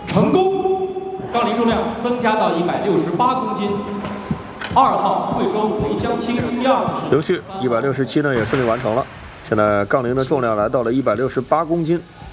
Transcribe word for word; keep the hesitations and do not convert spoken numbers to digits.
成功，杠铃重量增加到一百六十八公斤。二号贵州裴江青第二次试。 刘旭一百六十七呢也顺利完成了，现在杠铃的重量来到了一百六十八公斤。